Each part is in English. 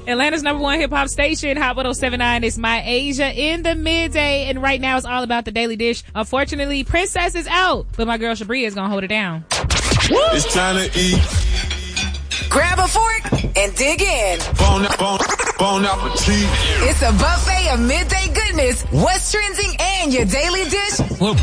Atlanta's #1 hip-hop station, Hot 107.9. It's My Asia in the midday. And right now it's all about the Daily Dish. Unfortunately, Princess is out, but my girl Shabria is going to hold it down. It's time to eat. Grab a fork and dig in. Bon appetit. It's a buffet of midday goodness. What's trending and your daily dish?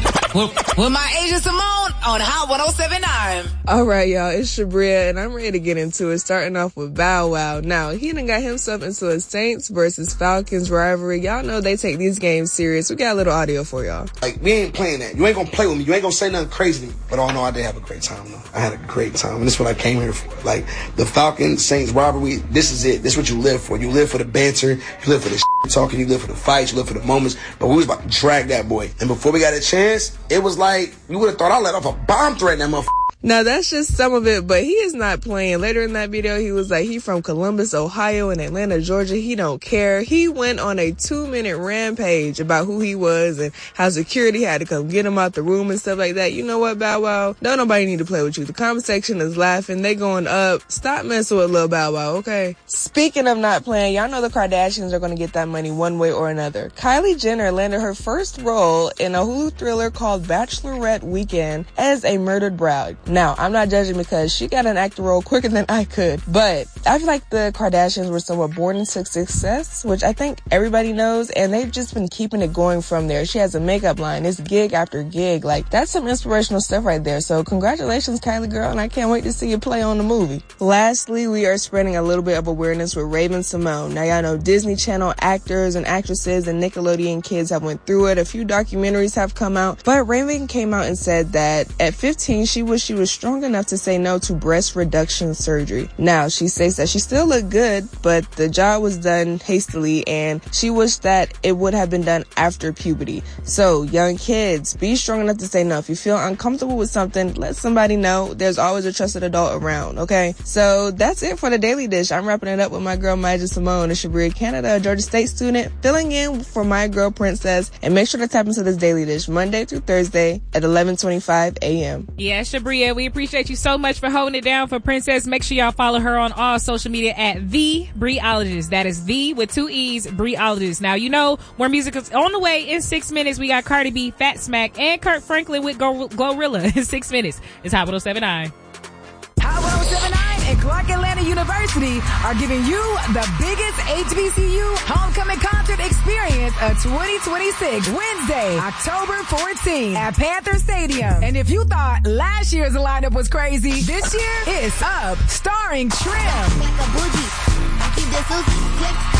With my Asia Simone on Hot 107.9. All right, y'all. It's Shabria, and I'm ready to get into it. Starting off with Bow Wow. Now, he done got himself into a Saints versus Falcons rivalry. Y'all know they take these games serious. We got a little audio for y'all. Like, we ain't playing that. You ain't gonna play with me. You ain't gonna say nothing crazy to me. But all in all, I did have a great time, though. I had a great time, and this is what I came here for. Like, the Falcons-Saints rivalry, this is it. This is what you live for. You live for the banter. You live for the talking. You live for the fights. You live for the moments. But we was about to drag that boy. And before we got a chance, it was like, you would have thought I let off a bomb threat in that motherfucker. Now, that's just some of it, but he is not playing. Later in that video, he was like, he from Columbus, Ohio, and Atlanta, Georgia. He don't care. He went on a 2-minute rampage about who he was and how security had to come get him out the room and stuff like that. You know what, Bow Wow? Don't nobody need to play with you. The comment section is laughing. They going up. Stop messing with Lil Bow Wow, okay? Speaking of not playing, y'all know the Kardashians are going to get that money one way or another. Kylie Jenner landed her first role in a Hulu thriller called Bachelorette Weekend as a murdered bride. Now, I'm not judging because she got an acting role quicker than I could, but I feel like the Kardashians were somewhat born into success, which I think everybody knows, and they've just been keeping it going from there. She has a makeup line. It's gig after gig. Like, that's some inspirational stuff right there. So congratulations, Kylie girl, and I can't wait to see you play on the movie. Lastly, we are spreading a little bit of awareness with Raven-Symoné. Now, y'all know Disney Channel actors and actresses and Nickelodeon kids have went through it. A few documentaries have come out, but Raven came out and said that at 15, she wished she was strong enough to say no to breast reduction surgery. Now, she says that she still looked good, but the job was done hastily, and she wished that it would have been done after puberty. So, young kids, be strong enough to say no. If you feel uncomfortable with something, let somebody know. There's always a trusted adult around, okay? So, that's it for the Daily Dish. I'm wrapping it up with my girl, Maja Simone, a Shabria, Canada, a Georgia State student, filling in for my girl, Princess. And make sure to tap into this Daily Dish Monday through Thursday at 11:25 a.m. Yeah, Shabria, we appreciate you so much for holding it down for Princess. Make sure y'all follow her on all social media at The Briologist. That is The with 2 E's, Briologist. Now, you know, more music is on the way in 6 minutes. We got Cardi B, Fat Smack, and Kirk Franklin with Glorilla in 6 minutes. It's Hot 107.9. Hot 107.9 and Clark Atlanta University are giving you the biggest HBCU homecoming concert experience of 2026, Wednesday, October 14th at Panther Stadium. And if you thought last year's lineup was crazy, this year it's up, starring Trim,